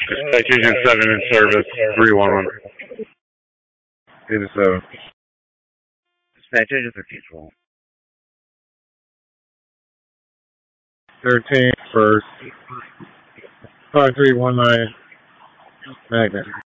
Citation 7 in service, 311. 87. Dispatch agent 13 roll. 13 first. 5319 Magnet.